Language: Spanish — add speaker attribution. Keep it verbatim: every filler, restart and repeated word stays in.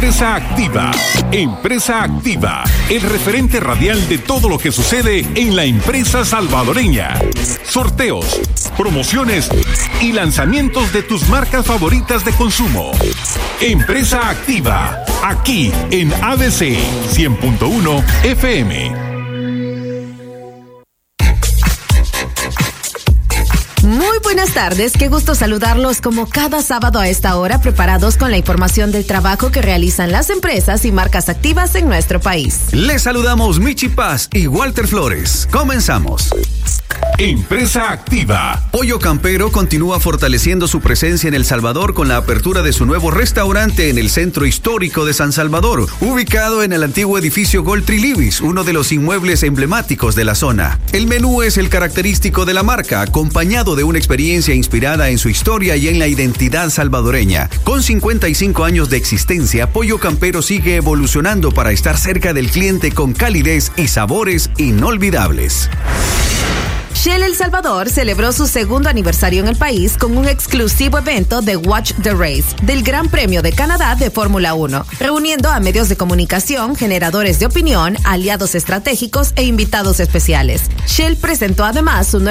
Speaker 1: Empresa Activa. Empresa Activa, el referente radial de todo lo que sucede en la empresa salvadoreña. Sorteos, promociones y lanzamientos de tus marcas favoritas de consumo. Empresa Activa, aquí en A B C cien punto uno F M.
Speaker 2: Muy buenas tardes, qué gusto saludarlos como cada sábado a esta hora, preparados con la información del trabajo que realizan las empresas y marcas activas en nuestro país.
Speaker 3: Les saludamos Michi Paz y Walter Flores. Comenzamos.
Speaker 1: Empresa Activa.
Speaker 3: Pollo Campero continúa fortaleciendo su presencia en El Salvador con la apertura de su nuevo restaurante en el centro histórico de San Salvador, ubicado en el antiguo edificio Goltri Libis, uno de los inmuebles emblemáticos de la zona. El menú es el característico de la marca, acompañado de una experiencia inspirada en su historia y en la identidad salvadoreña. Con cincuenta y cinco años de existencia, Pollo Campero sigue evolucionando para estar cerca del cliente con calidez y sabores inolvidables.
Speaker 2: Shell El Salvador celebró su segundo aniversario en el país con un exclusivo evento de Watch the Race del Gran Premio de Canadá de Fórmula uno, reuniendo a medios de comunicación, generadores de opinión, aliados estratégicos e invitados especiales. Shell presentó además su nuevo